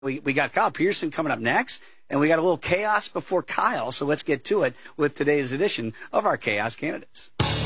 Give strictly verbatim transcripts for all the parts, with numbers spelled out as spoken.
We, we got Kyle Pearson coming up next, and we got a little chaos before Kyle, so let's get to it with today's edition of our Chaos Candidates.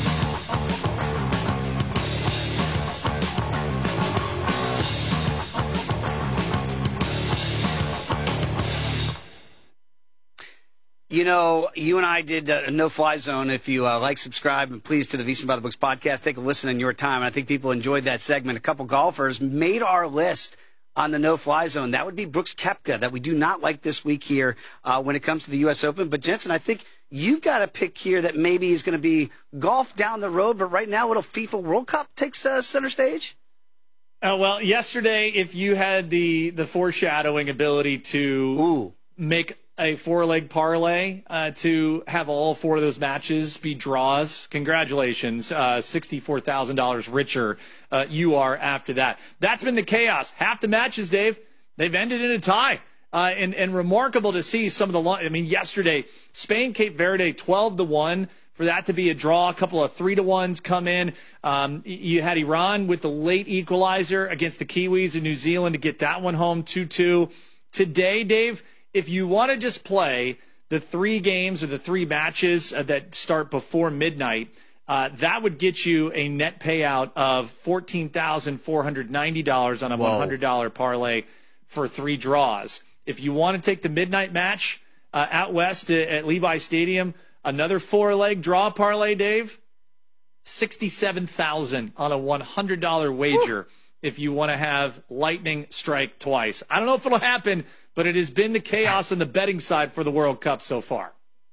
You know, you and I did a no-fly zone. If you uh, like, subscribe, and please to the VSiN by the Books podcast, take a listen in your time. And I think people enjoyed that segment. A couple golfers made our list on the no-fly zone. That would be Brooks Koepka, that we do not like this week here uh, when it comes to the U S Open. But, Jensen, I think you've got a pick here that maybe is going to be golf down the road, but right now, little FIFA World Cup takes uh, center stage. Uh, well, yesterday, if you had the, the foreshadowing ability to Ooh. make a four-leg parlay uh, to have all four of those matches be draws, congratulations, uh, sixty-four thousand dollars richer uh, you are after that. That's been the chaos. Half the matches, Dave, they've ended in a tie. Uh, and, and remarkable to see some of the long, I mean, yesterday, Spain, Cape Verde, twelve to one. For that to be a draw, a couple of three to ones come in. Um, you had Iran with the late equalizer against the Kiwis in New Zealand to get that one home two two. Today, Dave, if you want to just play the three games or the three matches uh, that start before midnight, uh, that would get you a net payout of fourteen thousand four hundred ninety dollars on a Whoa. one hundred dollars parlay for three draws. If you want to take the midnight match uh, out west at, at Levi Stadium, another four-leg draw parlay, Dave, sixty-seven thousand dollars on a one hundred dollars wager. Woo. If you want to have lightning strike twice. I don't know if it'll happen, but it has been the chaos on the betting side for the World Cup so far.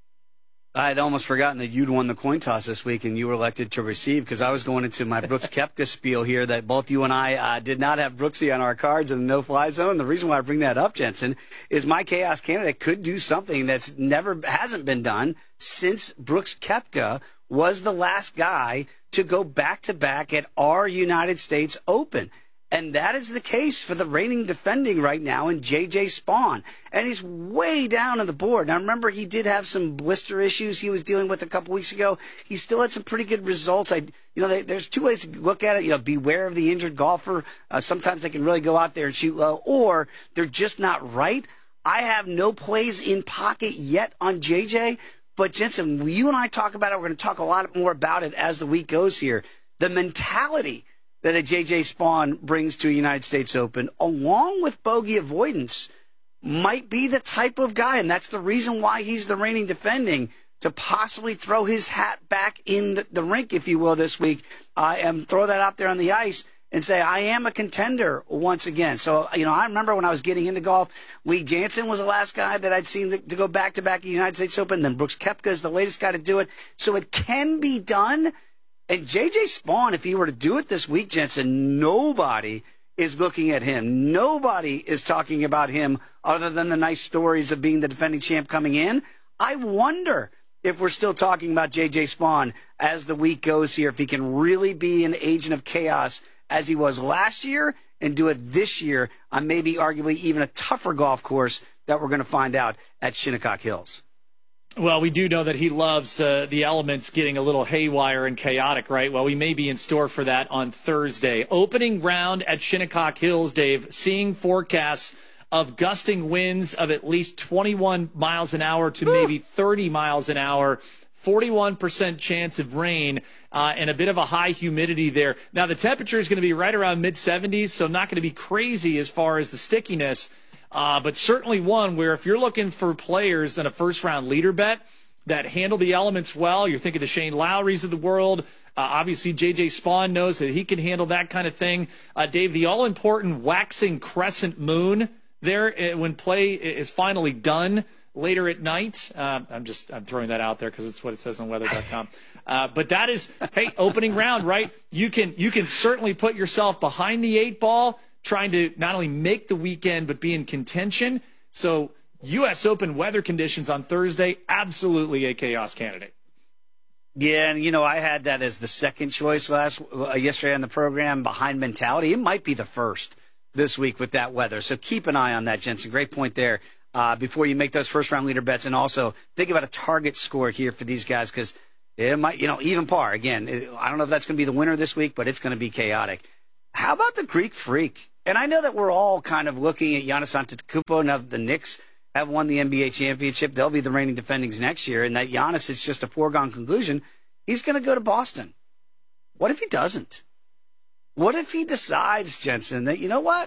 I'd almost forgotten that you'd won the coin toss this week and you were elected to receive, because I was going into my Brooks Koepka spiel here that both you and I uh, did not have Brooksy on our cards in the no-fly zone. The reason why I bring that up, Jensen, is my chaos candidate could do something that's never hasn't been done since Brooks Koepka was the last guy to go back-to-back at our United States Open. And that is the case for the reigning defending right now in J J Spaun. And he's way down on the board. Now, remember, he did have some blister issues he was dealing with a couple weeks ago. He still had some pretty good results. I, you know, they, there's two ways to look at it. You know, beware of the injured golfer. Uh, sometimes they can really go out there and shoot low, or they're just not right. I have no plays in pocket yet on J J. But, Jensen, you and I talk about it. We're going to talk a lot more about it as the week goes here. The mentality that a J J Spaun brings to a United States Open, along with bogey avoidance, might be the type of guy, and that's the reason why he's the reigning defending, to possibly throw his hat back in the, the rink, if you will, this week, uh, and throw that out there on the ice and say, I am a contender once again. So, you know, I remember when I was getting into golf, Lee Jansen was the last guy that I'd seen to, to go back-to-back at the United States Open, and then Brooks Koepka is the latest guy to do it. So it can be done. And J J Spaun, if he were to do it this week, Jensen, nobody is looking at him. Nobody is talking about him other than the nice stories of being the defending champ coming in. I wonder if we're still talking about J J Spaun as the week goes here, if he can really be an agent of chaos as he was last year and do it this year on maybe arguably even a tougher golf course that we're going to find out at Shinnecock Hills. Well, we do know that he loves uh, the elements getting a little haywire and chaotic, right? Well, we may be in store for that on Thursday. Opening round at Shinnecock Hills, Dave, seeing forecasts of gusting winds of at least twenty-one miles an hour to maybe thirty miles an hour, forty-one percent chance of rain, uh, and a bit of a high humidity there. Now, the temperature is going to be right around mid seventies, so not going to be crazy as far as the stickiness. Uh, but certainly one where if you're looking for players in a first-round leader bet that handle the elements well, you're thinking the Shane Lowrys of the world. Uh, obviously, J J Spaun knows that he can handle that kind of thing. Uh, Dave, the all-important waxing crescent moon there uh, when play is finally done later at night. Uh, I'm just I'm throwing that out there because it's what it says on weather dot com. Uh, but that is, hey, opening round, right? You can you can certainly put yourself behind the eight ball, trying to not only make the weekend, but be in contention. So U S Open weather conditions on Thursday, absolutely a chaos candidate. Yeah, and, you know, I had that as the second choice last uh, yesterday on the program, behind mentality. It might be the first this week with that weather. So keep an eye on that, Jensen. Great point there uh, before you make those first-round leader bets. And also think about a target score here for these guys, because it might, you know, even par. Again, it, I don't know if that's going to be the winner this week, but it's going to be chaotic. How about the Greek Freak? And I know that we're all kind of looking at Giannis Antetokounmpo now that the Knicks have won the N B A championship. They'll be the reigning defendings next year, and that Giannis is just a foregone conclusion. He's going to go to Boston. What if he doesn't? What if he decides, Jensen, that, you know what?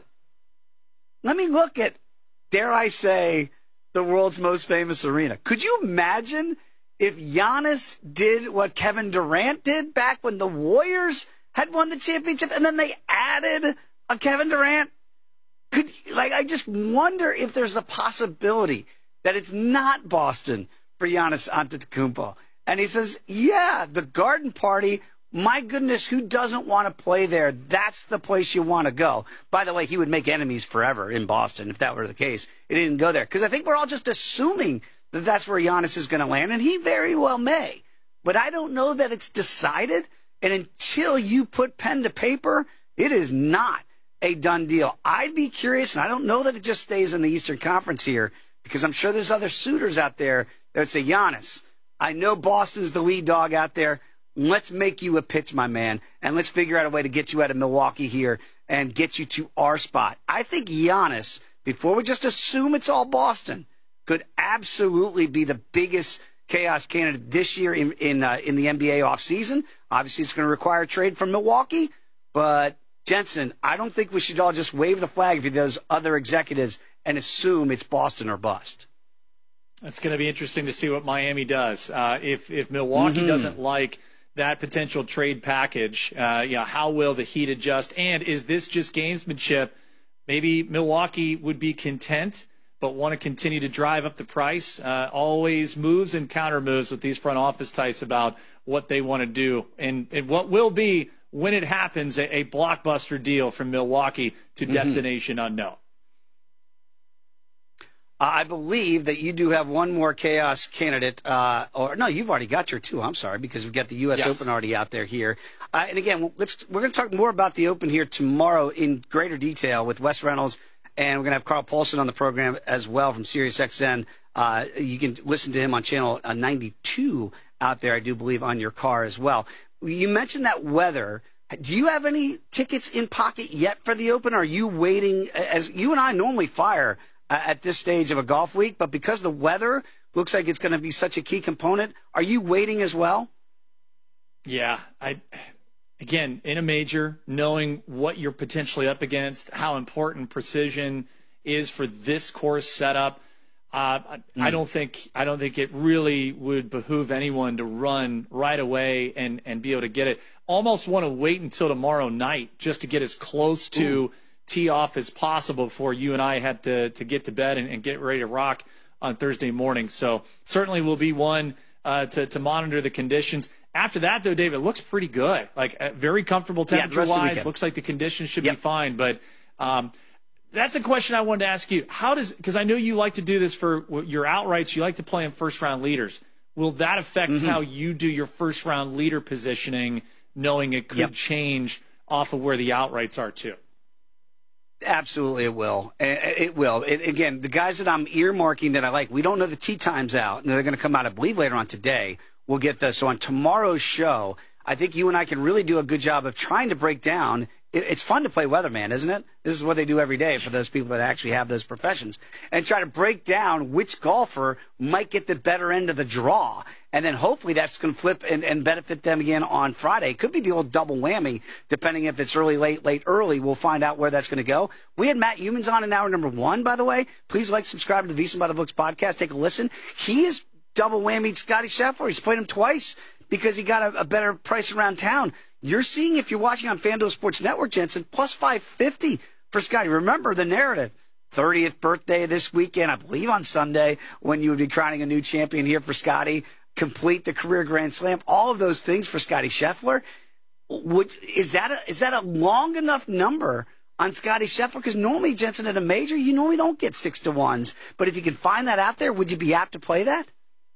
Let me look at, dare I say, the world's most famous arena. Could you imagine if Giannis did what Kevin Durant did back when the Warriors had won the championship and then they added a Kevin Durant? Could, like, I just wonder if there's a possibility that it's not Boston for Giannis Antetokounmpo. And he says, yeah, the Garden Party, my goodness, who doesn't want to play there? That's the place you want to go. By the way, he would make enemies forever in Boston if that were the case. He didn't go there. Because I think we're all just assuming that that's where Giannis is going to land, and he very well may. But I don't know that it's decided, and until you put pen to paper, it is not a done deal. I'd be curious, and I don't know that it just stays in the Eastern Conference here, because I'm sure there's other suitors out there that would say, Giannis, I know Boston's the lead dog out there. Let's make you a pitch, my man, and let's figure out a way to get you out of Milwaukee here and get you to our spot. I think Giannis, before we just assume it's all Boston, could absolutely be the biggest chaos candidate this year in in, uh, in the N B A offseason. Obviously, it's going to require a trade from Milwaukee, but Jensen, I don't think we should all just wave the flag for those other executives and assume it's Boston or bust. It's going to be interesting to see what Miami does. Uh, if if Milwaukee mm-hmm. doesn't like that potential trade package, uh, you know, how will the Heat adjust? And is this just gamesmanship? Maybe Milwaukee would be content, but want to continue to drive up the price. Uh, always moves and counter moves with these front office types about what they want to do. And, and what will be, when it happens, a, a blockbuster deal from Milwaukee to mm-hmm. destination unknown. I believe that you do have one more chaos candidate. Uh, or no, you've already got your two. I'm sorry, because we've got the U S yes. Open already out there here. Uh, and again, let's we're going to talk more about the Open here tomorrow in greater detail with Wes Reynolds, and we're going to have Carl Paulson on the program as well from SiriusXM. Uh, you can listen to him on channel uh, ninety-two out there, I do believe, on your car as well. You mentioned that weather. Do you have any tickets in pocket yet for the Open? Or are you waiting, as you and I normally fire Uh, at this stage of a golf week, but because the weather looks like it's going to be such a key component, are you waiting as well? Yeah, I again, in a major, knowing what you're potentially up against, how important precision is for this course setup, uh, I, mm. I don't think I don't think it really would behoove anyone to run right away and and be able to get it. Almost want to wait until tomorrow night just to get as close to Ooh. tee off as possible before you and I had to to get to bed and, and get ready to rock on Thursday morning. So certainly will be one uh, to to monitor the conditions. After that, though, David, it looks pretty good. Like uh, very comfortable temperature-wise. Yeah, looks like the conditions should yep. be fine. But um, that's a question I wanted to ask you. How does because I know you like to do this for your outrights. You like to play in first-round leaders. Will that affect mm-hmm. how you do your first-round leader positioning, knowing it could yep. change off of where the outrights are too? Absolutely, it will. It will. It, again, the guys that I'm earmarking that I like, we don't know the tee times out, and they're going to come out, I believe, later on today. We'll get this. So on tomorrow's show, I think you and I can really do a good job of trying to break down. It, it's fun to play weatherman, isn't it? This is what they do every day for those people that actually have those professions, and try to break down which golfer might get the better end of the draw. And then hopefully that's going to flip and, and benefit them again on Friday. It could be the old double whammy, depending if it's early, late, late, early. We'll find out where that's going to go. We had Matt Humans on in hour number one, by the way. Please like, subscribe to the VSiN by the Books podcast. Take a listen. He is double whammied Scotty Scheffler. He's played him twice because he got a, a better price around town. You're seeing, if you're watching on FanDuel Sports Network, Jensen, plus five fifty for Scotty. Remember the narrative. thirtieth birthday this weekend, I believe on Sunday, when you would be crowning a new champion here for Scotty. Complete the career Grand Slam, all of those things for Scotty Scheffler. Would, is that a, is that a long enough number on Scotty Scheffler? Because normally, Jensen, at a major, you normally don't get six to ones. But if you can find that out there, would you be apt to play that?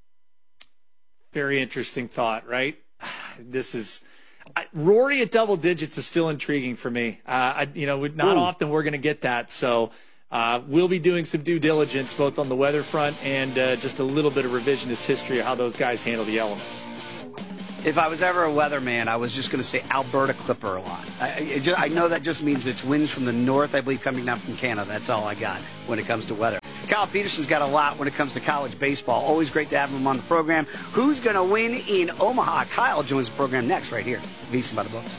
Very interesting thought, right? This is I, Rory at double digits is still intriguing for me. Uh, I, you know, not Ooh. often we're going to get that, so. Uh, we'll be doing some due diligence both on the weather front and uh, just a little bit of revisionist history of how those guys handle the elements. If I was ever a weatherman, I was just going to say Alberta Clipper a lot. I, it just, I know that just means it's winds from the north, I believe, coming down from Canada. That's all I got when it comes to weather. Kyle Peterson's got a lot when it comes to college baseball. Always great to have him on the program. Who's going to win in Omaha? Kyle joins the program next right here. VSiN by the Books.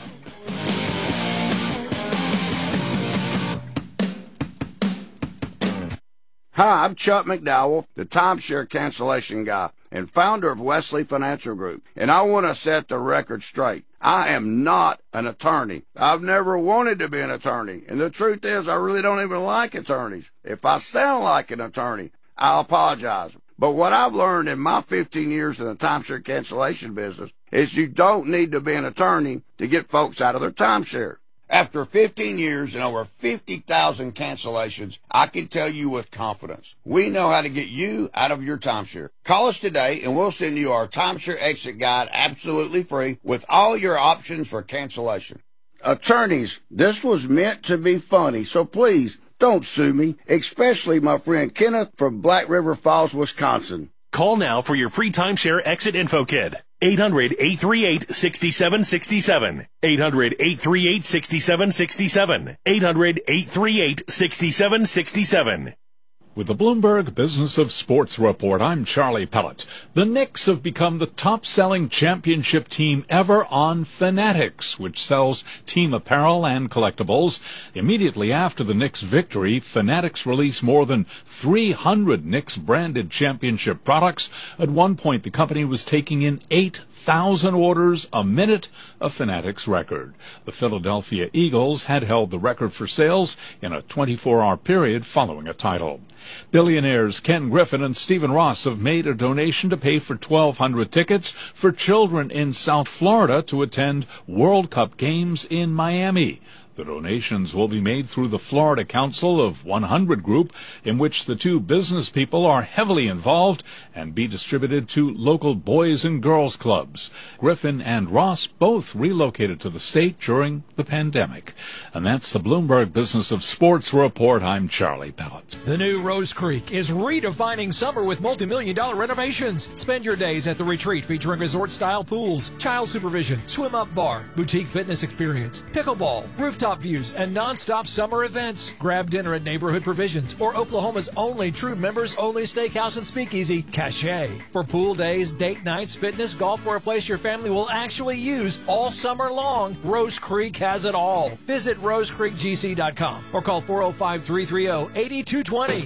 Hi, I'm Chuck McDowell, the timeshare cancellation guy and founder of Wesley Financial Group, and I want to set the record straight. I am not an attorney. I've never wanted to be an attorney, and the truth is I really don't even like attorneys. If I sound like an attorney, I apologize. But what I've learned in my fifteen years in the timeshare cancellation business is you don't need to be an attorney to get folks out of their timeshare. After fifteen years and over fifty thousand cancellations, I can tell you with confidence, we know how to get you out of your timeshare. Call us today and we'll send you our timeshare exit guide absolutely free with all your options for cancellation. Attorneys, this was meant to be funny, so please don't sue me, especially my friend Kenneth from Black River Falls, Wisconsin. Call now for your free timeshare exit info kit. eight hundred, eight three eight, six seven six seven. eight hundred, eight three eight, six seven six seven. eight hundred, eight three eight, six seven six seven. With the Bloomberg Business of Sports Report, I'm Charlie Pellett. The Knicks have become the top-selling championship team ever on Fanatics, which sells team apparel and collectibles. Immediately after the Knicks' victory, Fanatics released more than three hundred Knicks-branded championship products. At one point, the company was taking in eight thousand orders a minute, a Fanatics record. The Philadelphia Eagles had held the record for sales in a twenty-four hour period following a title. Billionaires Ken Griffin and Stephen Ross have made a donation to pay for twelve hundred tickets for children in South Florida to attend World Cup games in Miami. The donations will be made through the Florida Council of one hundred Group, in which the two business people are heavily involved, and be distributed to local boys and girls clubs. Griffin and Ross both relocated to the state during the pandemic. And that's the Bloomberg Business of Sports Report. I'm Charlie Pellett. The new Rose Creek is redefining summer with multi-million dollar renovations. Spend your days at the retreat featuring resort-style pools, child supervision, swim-up bar, boutique fitness experience, pickleball, rooftop views, and non-stop summer events. Grab dinner at Neighborhood Provisions or Oklahoma's only true members-only steakhouse and speakeasy, Cache. For pool days, date nights, fitness, golf, or a place your family will actually use all summer long, Rose Creek has it all. Visit rose creek g c dot com or call four oh five, three three oh, eight two two oh.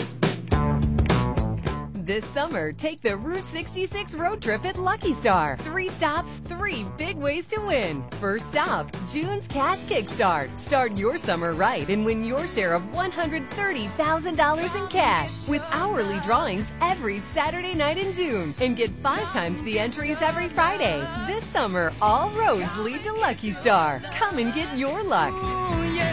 This summer, take the Route sixty-six road trip at Lucky Star. Three stops, three big ways to win. First stop, June's Cash Kickstart. Start your summer right and win your share of one hundred thirty thousand dollars in cash with hourly drawings every Saturday night in June. And get five times the entries every Friday. This summer, all roads lead to Lucky Star. Come and get your luck. Ooh, yeah.